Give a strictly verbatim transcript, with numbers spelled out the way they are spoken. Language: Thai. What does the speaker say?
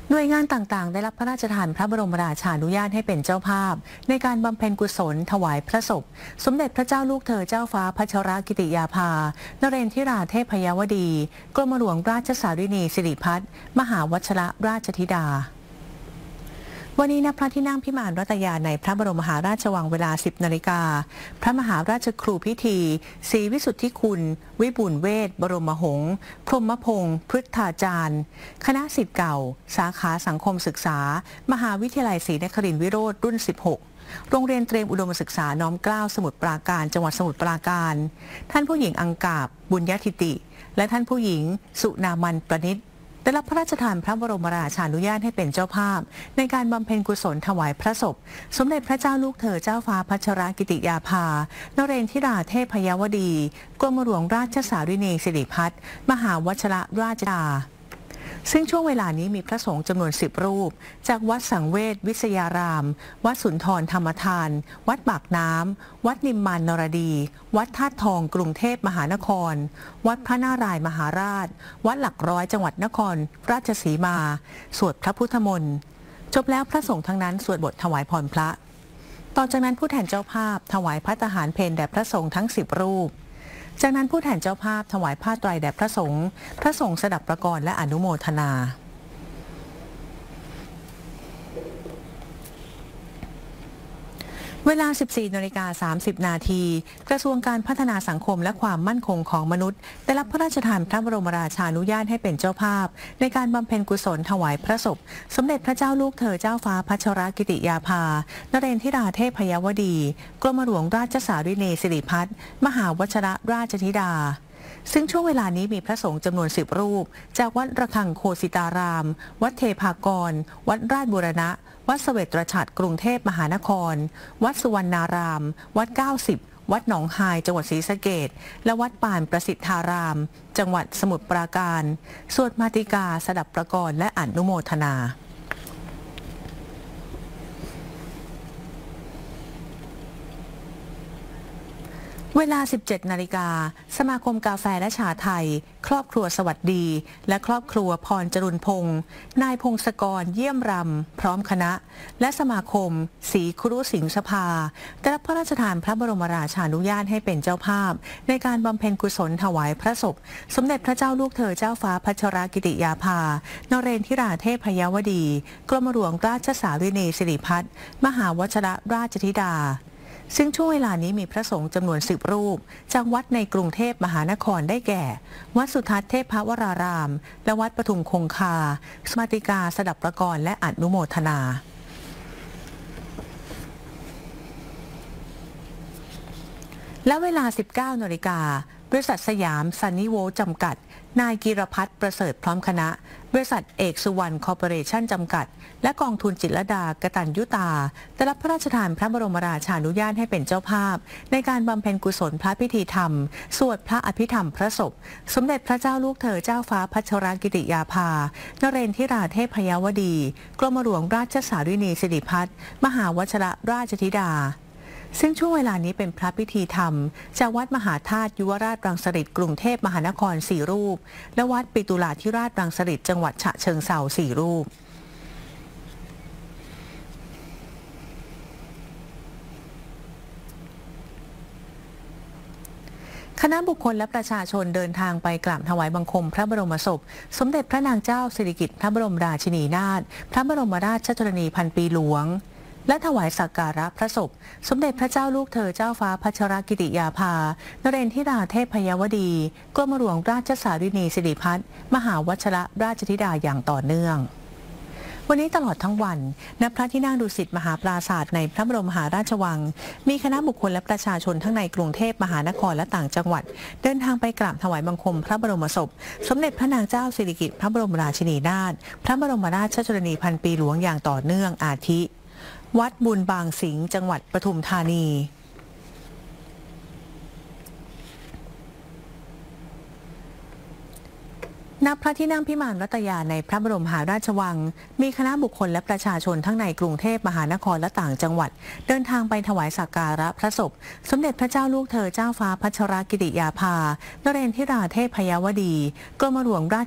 หน่วยงานต่างๆได้รับพระราชทานพระบรมราชานุญาตให้เป็นเจ้าภาพในการบำเพ็ญกุศลถวายพระศพสมเด็จพระเจ้าลูกเธอเจ้าฟ้าพัชรกิติยาภานเรนทิราเทพยวดีกรมหลวงราชสารินีสิริพัฒน์มหาวชิรราชธิดาวันนี้ณพระที่นั่งพิมานรัตยาในพระบรมมหาราชวังเวลา สิบนาฬิกาพระมหาราชครูพิธีศรีวิสุทธิคุณ วิบูลย์เวชบรมหงส์พรหมพงศ์พฤทธาจารย์คณะศิษย์เก่าสาขาสังคมศึกษามหาวิทยาลัยศรีนครินทรวิโรธรุ่น สิบหก โรงเรียนเตรียมอุดมศึกษาน้อมเกล้าสมุทรปราการจังหวัดสมุทรปราการท่านผู้หญิงอังกาบบุญญทิติ และท่านผู้หญิงสุนามันประนิษฐ์ได้รับพระราชทานพระบรมราชานุญาตให้เป็นเจ้าภาพในการบำเพ็ญกุศลถวายพระศพสมเด็จพระเจ้าลูกเธอเจ้าฟ้าพัชรกิติยาภานเรนทิราเทพยวดีกรมหลวงราชสารินีสิริพัฒน์มหาวชิรราชธิดาซึ่งช่วงเวลานี้มีพระสงฆ์จำนวนสิบรูปจากวัดสังเวชวิทยารามวัดสุนทรธรรมทานวัดปากน้ำวัดนิมมานนรดีวัดธาตุทองกรุงเทพมหานครวัดพระนารายมหาราชวัดหลักร้อยจังหวัดนครราชสีมาสวดพระพุทธมนต์จบแล้วพระสงฆ์ทั้งนั้นสวดบทถวายพรพระต่อจากนั้นผู้แทนเจ้าภาพถวายพระทหารเพลแด่พระสงฆ์ทั้งสิบรูปจากนั้นผู้แทนเจ้าภาพถวายผ้าไตรแด่พระสงฆ์พระสงฆ์สดับประกรณ์และอนุโมทนาเวลา สิบสี่นาฬิกาสามสิบนาทีกระทรวงการพัฒนาสังคมและความมั่นคงของมนุษย์ได้รับพระราชทานพระบรมราชานุญาตให้เป็นเจ้าภาพในการบำเพ็ญกุศลถวายพระศพสมเด็จพระเจ้าลูกเธอเจ้าฟ้าพัชรกิติยาภานเรนทิราเทพยวดีกรมหลวงราชสารินีสิริพัฒน์มหาวชิรราชธิดาซึ่งช่วงเวลานี้มีพระสงฆ์จำนวนสิบรูปจากวัดระฆังโคสิตารามวัดเทพากรวัดราชบูรณะวัดเสวตฉัตรกรุงเทพมหานครวัดสุวรรณารามวัดเก้าสิบวัดหนองไฮจังหวัดศรีสะเกษและวัดป่านประสิทธารามจังหวัดสมุทรปราการสวดมาติกาสดับประกรณ์และอนุโมทนาเวลา สิบเจ็ดนาฬิกาสมาคมกาแฟและชาไทยครอบครัวสวัสดีและครอบครัวพรจรุนพงษ์นายพงศกรเยี่ยมรำพร้อมคณะและสมาคมศรีครุสิงห์สภาได้รับพระราชทานพระบรมราชานุญาตให้เป็นเจ้าภาพในการบำเพ็ญกุศลถวายพระศพสมเด็จพระเจ้าลูกเธอเจ้าฟ้าพัชรกิติยาภานเรนทิราเทพยวดีกรมหลวงราชสารินีสิริพัฒน์มหาวชิรราชธิดาซึ่งช่วงเวลานี้มีพระสงฆ์จำนวนสิบรูปจากวัดในกรุงเทพมหานครได้แก่วัดสุทัศน์เทพวรารามและวัดปทุมคงคาสมาติกาสดับประกรณ์และอนุโมทนาและเวลา สิบเก้านาฬิกาบริษัทสยามซันนี่โวลต์จำกัดนายกิรพัฒน์ประเสริฐพร้อมคณะบริษัทเอกสุวรรณคอร์ปอเรชั่นจำกัดและกองทุนจิตรลดากตัญยุตาได้รับพระราชทานพระบรมราชานุญาตให้เป็นเจ้าภาพในการบำเพ็ญกุศลพระพิธีธรรมสวดพระอภิธรรมพระศพสมเด็จพระเจ้าลูกเธอเจ้าฟ้าพัชรกิติยาภานเรนทิราเทพยวดีกรมหลวงราชสารินีสิริพัฒน์มหาวชิรราชธิดาซึ่งช่วงเวลานี้เป็นพระพิธีธรรมจากวัดมหาธาตุยุวราชรังสฤษฎ์กรุงเทพมหานครสี่รูปและวัดปิตุลาธิราชรังสฤษฎ์จังหวัดฉะเชิงเทราสี่รูปคณะบุคคลและประชาชนเดินทางไปกราบถวายบังคมพระบรมศพสมเด็จพระนางเจ้าสิริกิติ์พระบรมราชินีนาถพระบรมราชชนนีพันปีหลวงและถวายสักการะพระศพสมเด็จพระเจ้าลูกเธอเจ้าฟ้าพัชรกิติยาภานเรนทิราเทพยวดีกรมหลวงราชสารินีสิริพัฒน์มหาวชิรราชธิดาอย่างต่อเนื่องวันนี้ตลอดทั้งวันณพระที่นั่งดุสิตมหาปราสาทในพระบรมมหาราชวังมีคณะบุคคลและประชาชนทั้งในกรุงเทพมหานครและต่างจังหวัดเดินทางไปกราบถวายบังคมพระบรมศพสมเด็จพระนางเจ้าสิริกิติ์พระบรมราชินีนาถพระบรมราชชนนีพันปีหลวงอย่างต่อเนื่องอาทิวัดบุญบางสิงห์จังหวัดปทุมธานีณพระที่นั่งพิมานรัตยาในพระบรมมหาราชวังมีคณะบุคคลและประชาชนทั้งในกรุงเทพมหานครและต่างจังหวัดเดินทางไปถวายสักการะพระศพสมเด็จพระเจ้าลูกเธอเจ้าฟ้าพัชรกิติยาภานเรนทิราเทพยวดีกรมหลวงราช